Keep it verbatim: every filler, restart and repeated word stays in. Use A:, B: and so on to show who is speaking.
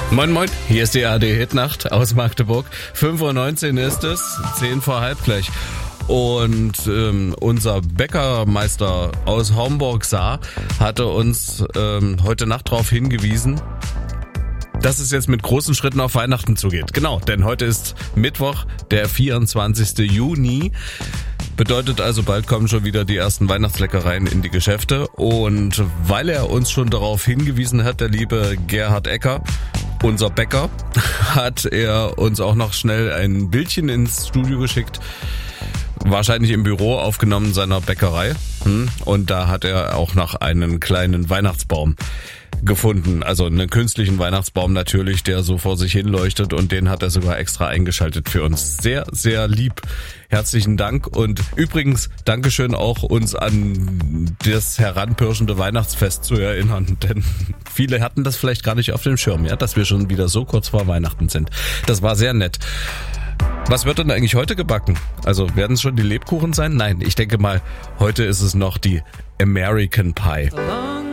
A: Moin Moin, hier ist die A R D-Hitnacht aus Magdeburg. fünf Uhr neunzehn ist es, zehn vor halb gleich. Und ähm, unser Bäckermeister aus Homburg, Saar, hatte uns ähm, heute Nacht darauf hingewiesen, dass es jetzt mit großen Schritten auf Weihnachten zugeht. Genau, denn heute ist Mittwoch, der vierundzwanzigsten Juni. Bedeutet also, bald kommen schon wieder die ersten Weihnachtsleckereien in die Geschäfte. Und weil er uns schon darauf hingewiesen hat, der liebe Gerhard Ecker, unser Bäcker, hat er uns auch noch schnell ein Bildchen ins Studio geschickt. Wahrscheinlich im Büro aufgenommen seiner Bäckerei. Und da hat er auch noch einen kleinen Weihnachtsbaum gefunden. Also einen künstlichen Weihnachtsbaum natürlich, der so vor sich hin leuchtet, und den hat er sogar extra eingeschaltet für uns. Sehr, sehr lieb. Herzlichen Dank. Und übrigens, Dankeschön auch, uns an das heranpirschende Weihnachtsfest zu erinnern, denn viele hatten das vielleicht gar nicht auf dem Schirm, ja, dass wir schon wieder so kurz vor Weihnachten sind. Das war sehr nett. Was wird denn eigentlich heute gebacken? Also werden es schon die Lebkuchen sein? Nein, ich denke mal, heute ist es noch die American Pie.